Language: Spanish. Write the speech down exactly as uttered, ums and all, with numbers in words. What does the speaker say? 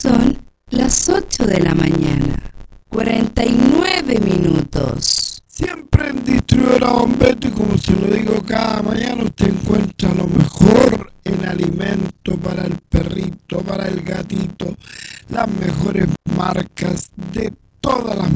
Son las ocho de la mañana, cuarenta y nueve minutos. Siempre en Distribuidora Don Beto, y como se lo digo cada mañana, usted encuentra lo mejor en alimento para el perrito, para el gatito, las mejores marcas de todas las